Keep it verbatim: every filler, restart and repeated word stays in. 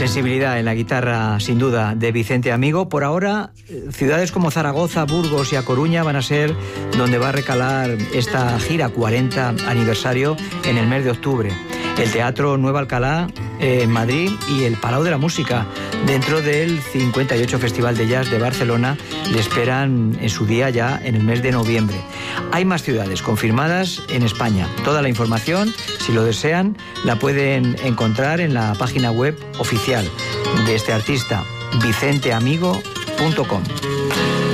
sensibilidad en la guitarra, sin duda, de Vicente Amigo. Por ahora, ciudades como Zaragoza, Burgos y A Coruña van a ser donde va a recalar esta gira cuarenta aniversario en el mes de octubre. El Teatro Nueva Alcalá eh, en Madrid y el Palau de la Música, dentro del cincuenta y ocho Festival de Jazz de Barcelona, le esperan en su día ya en el mes de noviembre. Hay más ciudades confirmadas en España. Toda la información, si lo desean, la pueden encontrar en la página web oficial de este artista, vicente amigo punto com.